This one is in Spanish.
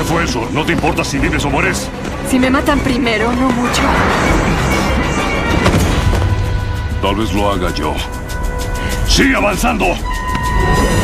fue eso? ¿No te importa si vives o mueres? Si me matan primero, no mucho. Tal vez lo haga yo. ¡Sigue avanzando!